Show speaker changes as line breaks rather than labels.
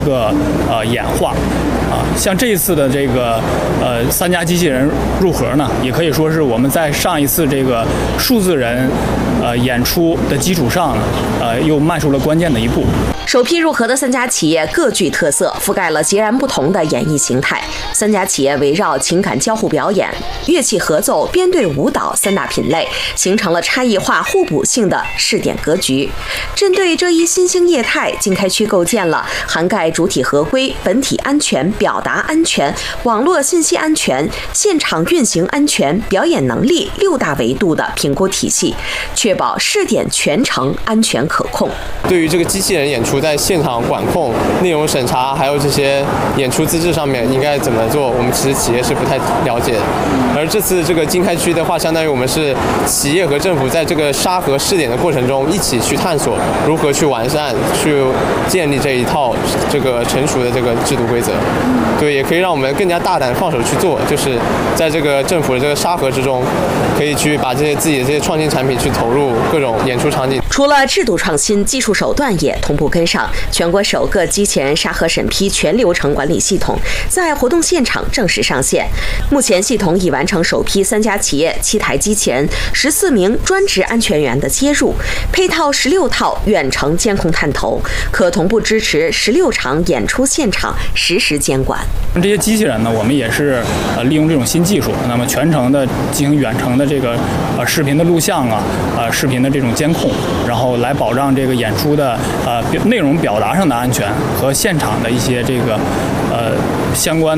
演化像这一次的这个3家机器人入盒呢，也可以说是我们在上一次这个数字人演出的基础上又迈出了关键的一步。
首批入盒的3家企业各具特色，覆盖了截然不同的演艺形态。3家企业围绕情感交互表演、乐器合奏、编队舞蹈3大品类，形成了差异化互补性的试点格局。针对这一新兴业态，经开区构建了涵盖主体合规、本体安全、表达安全、网络信息安全、现场运行安全、表演能力6大维度的评估体系，确保试点全程安全可控。
对于这个机器人演出在现场管控、内容审查，还有这些演出资质上面应该怎么做，我们其实企业是不太了解的。而这次这个经开区的话，相当于我们是企业和政府在这个沙盒试点的过程中一起去探索如何去完善、去建立这一套这个成熟的这个制度规则。对，也可以让我们更加大胆放手去做，就是在这个政府的这个沙盒之中，可以去把自己的这些创新产品去投入各种演出场景。
除了制度创新，技术手段也同步跟上。全国首个机器人沙盒审批全流程管理系统在活动现场正式上线。目前系统已完成首批3家企业7台机器人、14名专职安全员的接入，配套16套远程监控探头，可同步支持16场演出现场实时监管。
这些机器人呢，我们也是利用这种新技术，那么全程的进行远程的这个视频的录像视频的这种监控，然后来保障这个演出的内容表达上的安全和现场的一些这个相关